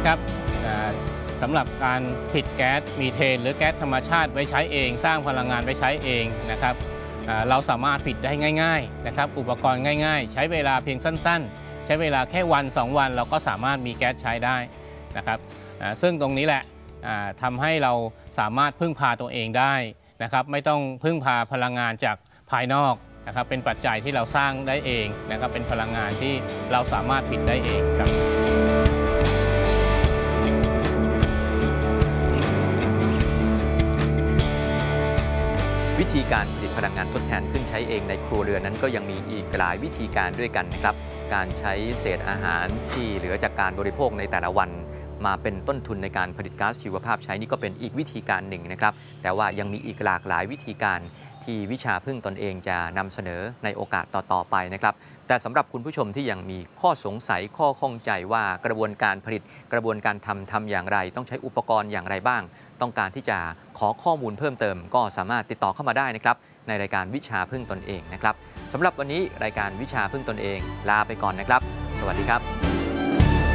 นะครับสำหรับการผลิตแก๊สมีเทนหรือแก๊สธรรมชาติไว้ใช้เองสร้างพลังงานไว้ใช้เองนะครับเราสามารถผลิตได้ง่ายๆนะครับอุปกรณ์ง่ายๆใช้เวลาเพียงสั้นๆใช้เวลาแค่วัน2 วันเราก็สามารถมีแก๊สใช้ได้นะครับซึ่งตรงนี้แหละทำให้เราสามารถพึ่งพาตัวเองได้นะครับไม่ต้องพึ่งพาพลังงานจากภายนอกนะครับเป็นปัจจัยที่เราสร้างได้เองนะครับเป็นพลังงานที่เราสามารถผลิตได้เองครับวิธีการผลิตพลังงานทดแทนขึ้นใช้เองในครัวเรือนนั้นก็ยังมีอีกหลายวิธีการด้วยกันนะครับการใช้เศษอาหารที่เหลือจากการบริโภคในแต่ละวันมาเป็นต้นทุนในการผลิตก๊าซชีวภาพใช้นี่ก็เป็นอีกวิธีการหนึ่งนะครับแต่ว่ายังมีอีกหลากหลายวิธีการที่วิชาพึ่งตนเองจะนำเสนอในโอกาสต่อๆไปนะครับแต่สำหรับคุณผู้ชมที่ยังมีข้อสงสัยข้อข้องใจว่ากระบวนการผลิตกระบวนการทำอย่างไรต้องใช้อุปกรณ์อย่างไรบ้างต้องการที่จะขอข้อมูลเพิ่มเติมก็สามารถติดต่อเข้ามาได้นะครับในรายการวิชาพึ่งตนเองนะครับสำหรับวันนี้รายการวิชาพึ่งตนเองลาไปก่อนนะครับสวัสดีครับ